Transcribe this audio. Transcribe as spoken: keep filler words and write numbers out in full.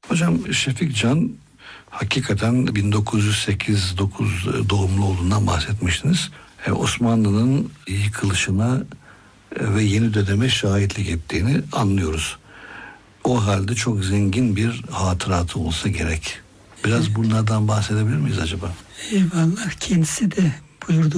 Hocam Şefik Can hakikaten bin dokuz yüz sekiz dokuz doğumlu olduğundan bahsetmiştiniz. E, Osmanlı'nın yıkılışına e, ve yeni döneme şahitlik ettiğini anlıyoruz. O halde çok zengin bir hatıratı olsa gerek. Biraz bunlardan bahsedebilir miyiz acaba? Eyvallah, kendisi de buyurdu.